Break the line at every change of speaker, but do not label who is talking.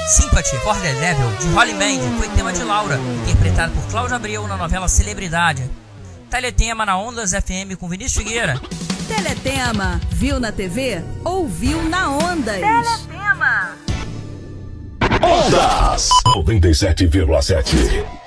Sympathy for the Devil, de Holly Band, foi tema de Laura, interpretado por Cláudio Abreu na novela Celebridade. Teletema na Ondas FM com Vinícius Figueira.
Teletema, viu na TV? Ouviu na Ondas.
Teletema. Ondas 97,7.